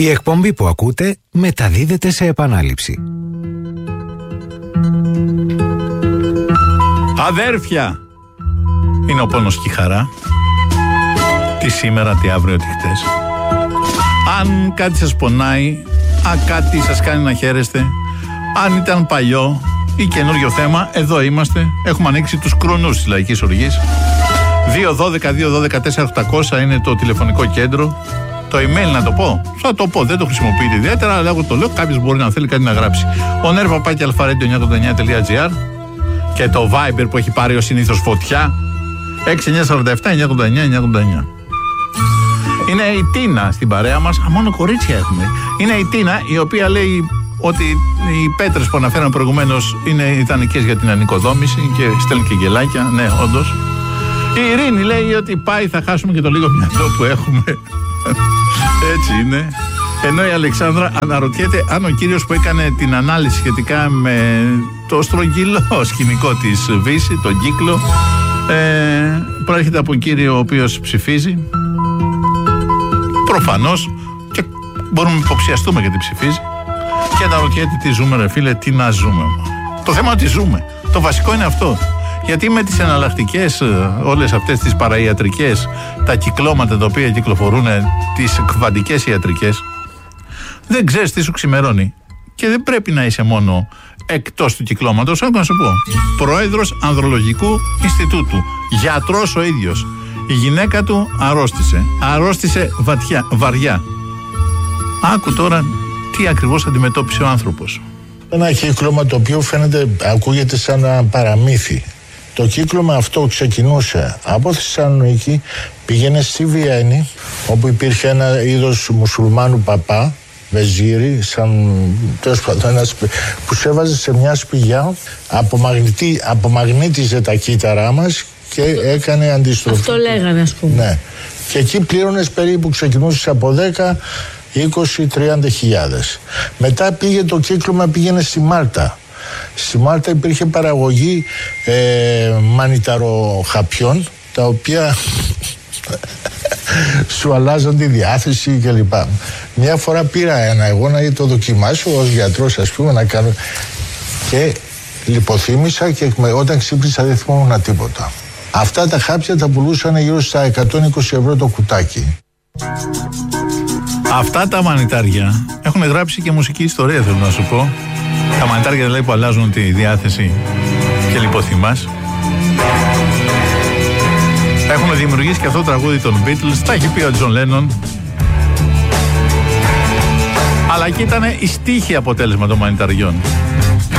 Η εκπομπή που ακούτε μεταδίδεται σε επανάληψη. Αδέρφια, είναι ο πόνος και η χαρά. Τι σήμερα, τι αύριο, τι χτες. Αν κάτι σας πονάει, αν κάτι σας κάνει να χαίρεστε, αν ήταν παλιό ή καινούριο θέμα, εδώ είμαστε. Έχουμε ανοίξει τους κρονούς της Λαϊκής Οργής. 212-212-4800 είναι το τηλεφωνικό κέντρο. Το email να το πω, θα το πω, δεν το χρησιμοποιείτε ιδιαίτερα, αλλά εγώ το λέω, κάποιος μπορεί να θέλει κάτι να γράψει. Ο nerva@alpharedio989.gr και το Viber που έχει πάρει ως συνήθως φωτιά, 6947-989-989. Είναι η Τίνα στην παρέα μας, μόνο κορίτσια έχουμε. Είναι η Τίνα η οποία λέει ότι οι πέτρες που αναφέραμε προηγουμένως είναι ιδανικές για την ανοικοδόμηση και στέλνει και γελάκια, ναι όντως. Η Ειρήνη λέει ότι πάει, θα χάσουμε και το λίγο μυαλό που έχουμε. Έτσι είναι. Ενώ η Αλεξάνδρα αναρωτιέται αν ο κύριος που έκανε την ανάλυση σχετικά με το στρογγυλό σκηνικό της Βύση, τον κύκλο, προέρχεται από κύριο ο οποίος ψηφίζει. Προφανώς, και μπορούμε να υποψιαστούμε γιατί ψηφίζει. Και αναρωτιέται τι ζούμε ρε φίλε, τι να ζούμε. Το θέμα ότι ζούμε. Το βασικό είναι αυτό. Γιατί με τις εναλλακτικές, όλες αυτές τις παραϊατρικές, τα κυκλώματα τα οποία κυκλοφορούν, τις κβαντικές ιατρικές, δεν ξέρεις τι σου ξημερώνει. Και δεν πρέπει να είσαι μόνο εκτός του κυκλώματος. Έχω να σου πω. Πρόεδρος Ανδρολογικού Ινστιτούτου. Γιατρός ο ίδιος. Η γυναίκα του αρρώστησε. Αρρώστησε βαριά. Άκου τώρα τι ακριβώς αντιμετώπισε ο άνθρωπος. Ένα κύκλωμα το οποίο ακούγεται σαν ένα παραμύθι. Το κύκλωμα αυτό ξεκινούσε από Θεσσαλονίκη, πήγαινε στη Βιέννη, όπου υπήρχε ένα είδος μουσουλμάνου παπά, βεζίρι, ένας που σε έβαζε σε μια σπηλιά, απομαγνήτιζε τα κύτταρά μας και έκανε αντιστροφή. Αυτό λέγανε, ας πούμε. Ναι. Και εκεί πλήρωνες περίπου, ξεκινούσες από 10, 20-30 χιλιάδες. Μετά το κύκλωμα πήγαινε στη Μάλτα. Στη Μάλτα υπήρχε παραγωγή μανιταροχαπιών, τα οποία σου αλλάζαν τη διάθεση κλπ. Μια φορά πήρα ένα εγώ να το δοκιμάσω ως γιατρός, ας πούμε, να κάνω, και λιποθύμησα και όταν ξύπνησα δεν θυμόμουν τίποτα. Αυτά τα χάπια τα πουλούσαν γύρω στα 120 ευρώ το κουτάκι. Αυτά τα μανιτάρια έχουν γράψει και μουσική ιστορία, θέλω να σου πω. Τα μανιτάρια δηλαδή που αλλάζουν τη διάθεση και λιποθυμάς. Έχουν δημιουργήσει και αυτό το τραγούδι των Beatles. Τα έχει πει ο Τζον Λένον. Αλλά και ήταν η στίχη αποτέλεσμα των μανιταριών.